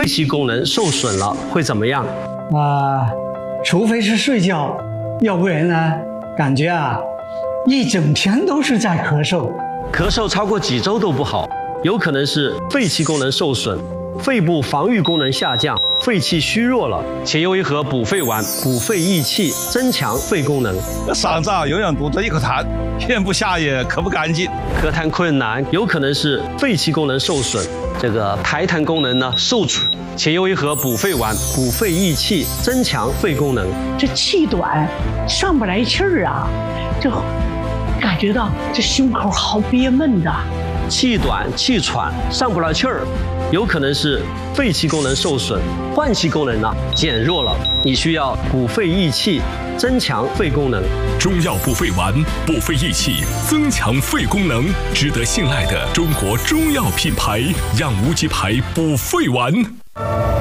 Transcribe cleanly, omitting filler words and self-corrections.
气功能受损了会怎么样？ 除非是睡觉，要不然呢，感觉一整天都是在咳嗽。 咳嗽超过几周都不好，有可能是肺气功能受损，肺部防御功能下降，肺气虚弱了。且用一盒补肺丸，补肺益气，增强肺功能。 嗓子永远堵着一口痰，咽不下也咳不干净。 咳痰困难，有可能是肺气功能受损，这个排痰功能呢受阻。且用一盒补肺丸，补肺益气，增强肺功能。 这气短，上不来气儿就感觉到这胸口好憋闷的。 气短、气喘、上不来气儿，有可能是肺气功能受损，换气功能减弱了。你需要补肺益气，增强肺功能。 中药补肺丸，补肺益气，增强肺功能，值得信赖的中国中药品牌——养无极牌补肺丸。